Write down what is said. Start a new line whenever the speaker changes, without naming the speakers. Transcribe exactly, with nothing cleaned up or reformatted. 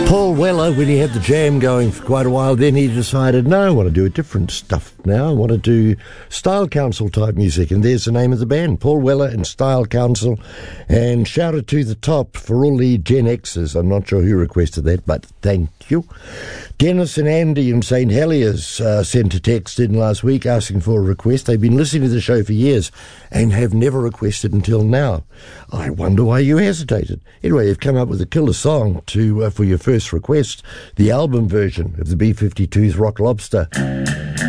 Paul Weller, when he had the Jam going for quite a while, then he decided, no, I want to do a different stuff now. I want to do Style Council type music. And there's the name of the band, Paul Weller and Style Council. And shout it to the top for all the Gen Xers. I'm not sure who requested that, but thank you. Dennis and Andy in Saint Heliers uh, sent a text in last week asking for a request. They've been listening to the show for years and have never requested until now. I wonder why you hesitated. Anyway, you've come up with a killer song to uh, for your first request, the album version of the B fifty-two's Rock Lobster.